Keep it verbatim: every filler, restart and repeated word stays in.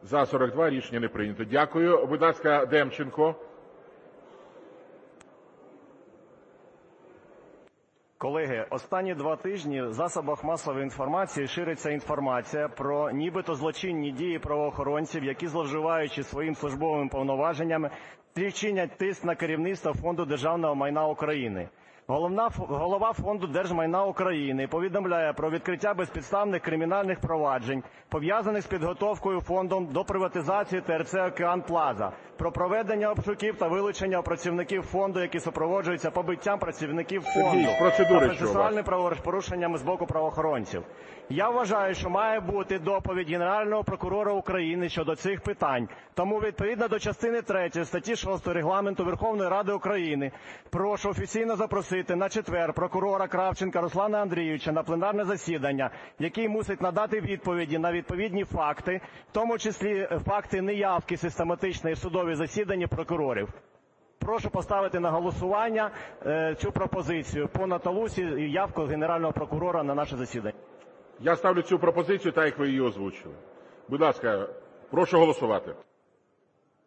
За – сорок два. Рішення не прийнято. Дякую. Будь ласка, Демченко. Колеги, останні два тижні в засобах масової інформації шириться інформація про нібито злочинні дії правоохоронців, які, зловживаючи своїм службовими повноваженнями, чинять тиск на керівництво Фонду державного майна України. Головна, голова Фонду держмайна України повідомляє про відкриття безпідставних кримінальних проваджень, пов'язаних з підготовкою фондом до приватизації ТРЦ «Океан Плаза», про проведення обшуків та вилучення працівників фонду, які супроводжуються побиттям працівників фонду та процесуальними правопорушеннями з боку правоохоронців. Я вважаю, що має бути доповідь Генерального прокурора України щодо цих питань. Тому відповідно до частини третьої статті шостої Регламенту Верховної Ради України прошу офіційно запросити на четвер прокурора Кравченка Руслана Андрійовича на пленарне засідання, який мусить надати відповіді на відповідні факти, в тому числі факти неявки систематичної в судові засідання прокурорів. Прошу поставити на голосування е, цю пропозицію по Наталусі і явку Генерального прокурора на наше засідання. Я ставлю цю пропозицію так, як ви її озвучили. Будь ласка, прошу голосувати.